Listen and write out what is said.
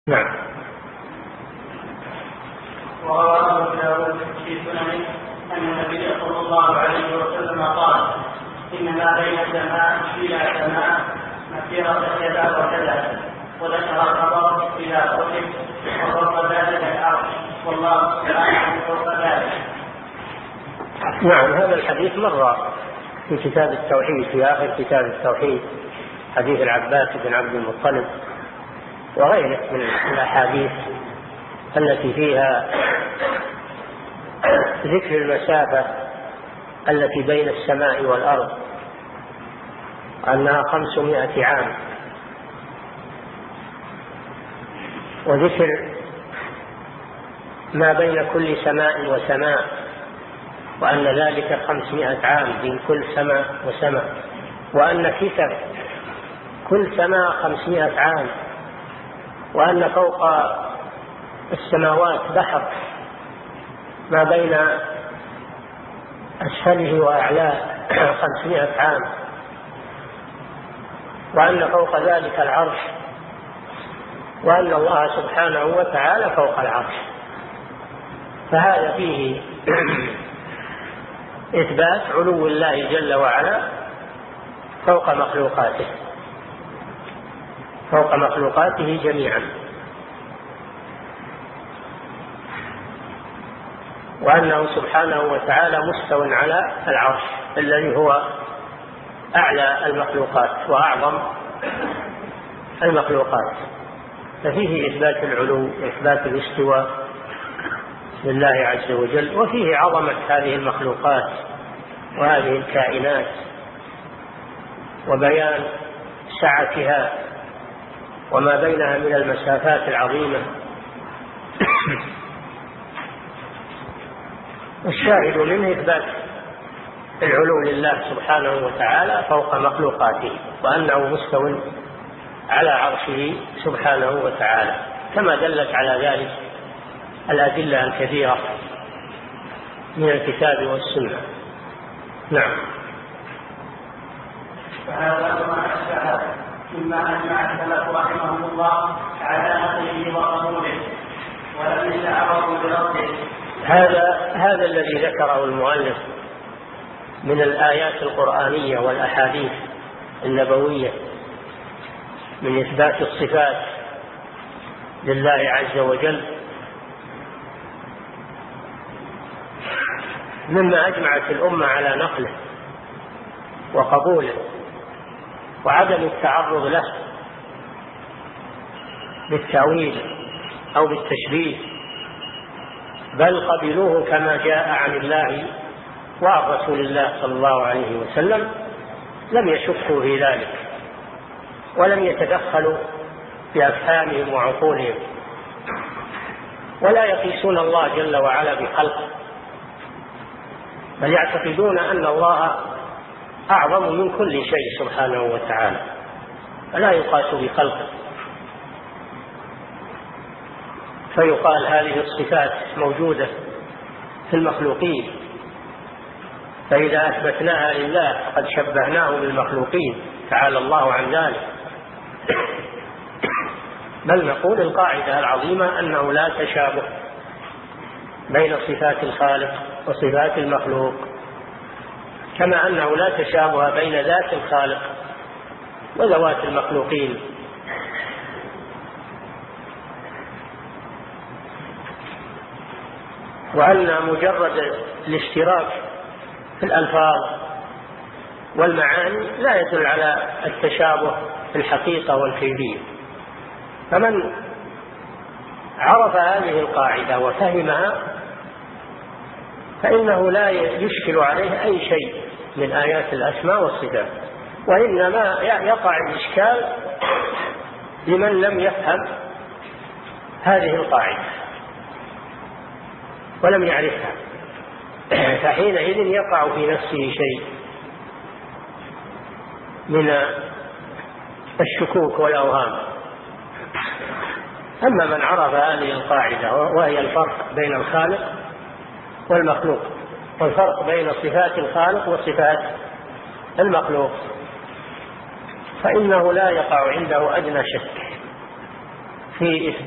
نعم. وروى أبو داود في سننه أن النبي صلى الله عليه وسلم قال: إن ما بين السماء إلى سماء مسيرة كذا وكذا، وذكر الخبر إلى قوله: وفوق ذلك العرش، والله تعالى فوق ذلك. نعم، هذا الحديث مر في كتاب التوحيد، في آخر كتاب التوحيد، حديث العباس بن عبد المطلب وغيره من الأحاديث التي فيها ذكر المسافة التي بين السماء والأرض أنها 500 عام، وذكر ما بين كل سماء وسماء وأن ذلك 500 عام بين كل سماء وسماء، وأن كتب كل سماء 500 عام، وأن فوق السماوات بحر ما بين أسفله وأعلاه 500 عام، وأن فوق ذلك العرش، وأن الله سبحانه وتعالى فوق العرش. فهذا فيه إثبات علو الله جل وعلا فوق مخلوقاته، فوق مخلوقاته جميعا، وأنه سبحانه وتعالى مستو على العرش الذي هو أعلى المخلوقات وأعظم المخلوقات. ففيه إثبات العلو وإثبات الاستواء لله عز وجل، وفيه عظمة هذه المخلوقات وهذه الكائنات وبيان سعتها وما بينها من المسافات العظيمة. الشاهد منه إثبات العلو لله سبحانه وتعالى فوق مخلوقاته، وأنه مستو على عرشه سبحانه وتعالى، كما دلت على ذلك الأدلة الكثيرة من الكتاب والسنة. نعم. فهذا ما أشبه مما أجمع السلف رحمهم الله على نقله ورسوله ولم يتعرضوا برده. هذا الذي ذكره المؤلف من الآيات القرآنية والأحاديث النبوية من إثبات الصفات لله عز وجل مما أجمعت الأمة على نقله وقبوله وعدم التعرض له بالتأويل أو بالتشبيه، بل قبلوه كما جاء عن الله وعن رسول الله صلى الله عليه وسلم، لم يشكوا في ذلك ولم يتدخلوا بأفهامهم وعقولهم، ولا يقيسون الله جل وعلا بخلقه، بل يعتقدون أن الله أعظم من كل شيء سبحانه وتعالى، فلا يقاس بخلقه. فيقال هذه الصفات موجودة في المخلوقين، فإذا أثبتناها لله فقد شبهناه بالمخلوقين، تعالى الله عن ذلك. بل نقول القاعدة العظيمة أنه لا تشابه بين صفات الخالق وصفات المخلوق، كما أنه لا تشابه بين ذات الخالق وذوات المخلوقين. وأن مجرد الاشتراك في الألفاظ والمعاني لا يدل على التشابه في الحقيقة والكيفية. فمن عرف هذه القاعدة وفهمها فإنه لا يشكل عليه أي شيء من آيات الأسماء والصفات، وإنما يقع الإشكال لمن لم يفهم هذه القاعدة ولم يعرفها، فحينئذ يقع في نفسه شيء من الشكوك والأوهام. أما من عرف هذه القاعدة وهي الفرق بين الخالق والمخلوق، والفرق بين صفات الخالق وصفات المخلوق، فإنه لا يقع عنده أدنى شك في